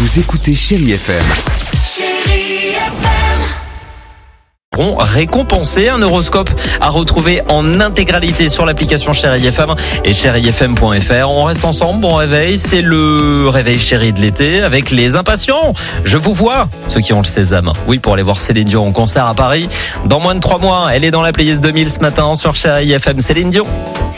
Vous écoutez Chérie FM. Chérie FM. Récompensé, un horoscope à retrouver en intégralité sur l'application Chérie FM et chérifm.fr. On reste ensemble, bon réveil, c'est le réveil chéri de l'été avec les impatients. Je vous vois, ceux qui ont le sésame. Oui, pour aller voir Céline Dion en concert à Paris. Dans moins de 3 mois, elle est dans la playlist 2000 ce matin sur Chérie FM. Céline Dion.